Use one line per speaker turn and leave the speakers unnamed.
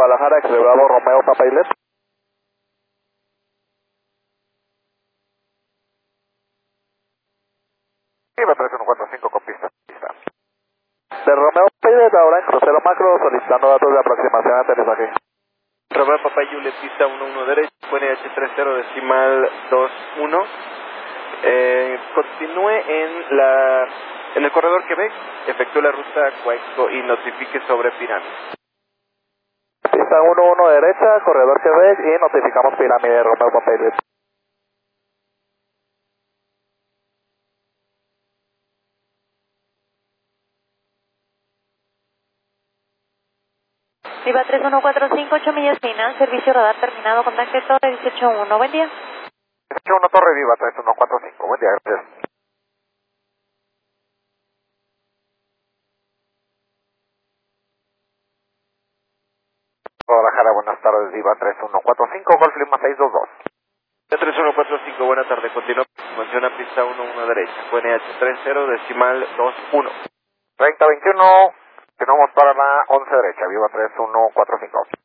Guadalajara, Bravo Romeo Papa Islet. Viva 3145 con pista. De Romeo Papa Islet ahora en crucero macro solicitando datos de aproximación de aterrizaje.
Romeo Papa Juliet, pista 11 derecha, QNH30 decimal 21. Continúe en el corredor Quebec, efectúe la ruta Coexco y notifique sobre Pirámide.
Pista 11 derecha, corredor Quebec y notificamos Pirámide, Romeo Papa Islet.
Viva 3145, 8 millas final, servicio radar terminado, contacte Torre 181, buen día.
181 Torre Viva 3145, buen día, gracias. Guadalajara, buenas tardes, Viva 3145, Golf Lima 622.
3145, buena tarde, continúa, funciona pista 11 derecha, QNH30 decimal 21.
3021, continuamos para la 11 derecha, Viva 3145.